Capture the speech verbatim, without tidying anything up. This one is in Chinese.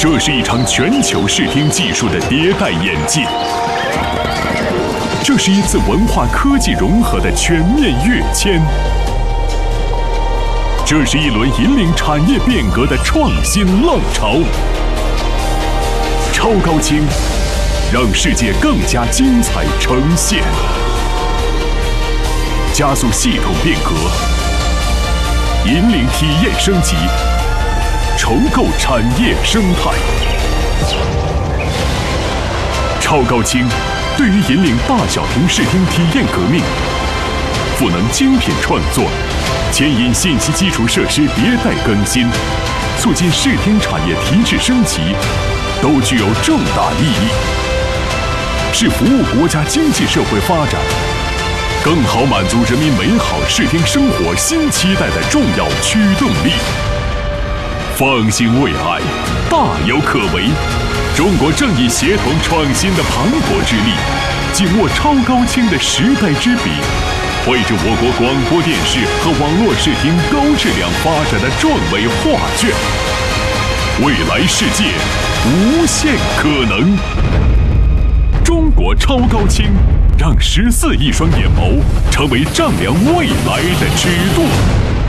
这是一场全球视听技术的迭代演进，这是一次文化科技融合的全面跃迁，这是一轮引领产业变革的创新浪潮。超高清，让世界更加精彩呈现，加速系统变革，引领体验升级，重构产业生态。超高清对于引领大小屏视听体验革命，赋能精品创作，牵引信息基础设施迭代更新，促进视听产业提质升级，都具有重大意义，是服务国家经济社会发展，更好满足人民美好视听生活新期待的重要驱动力。放心未来，大有可为。中国正以协同创新的磅礴之力，紧握超高清的时代之笔，绘制我国广播电视和网络视听高质量发展的壮伟画卷。未来世界无限可能，中国超高清让十四亿双眼眸成为丈量未来的尺度。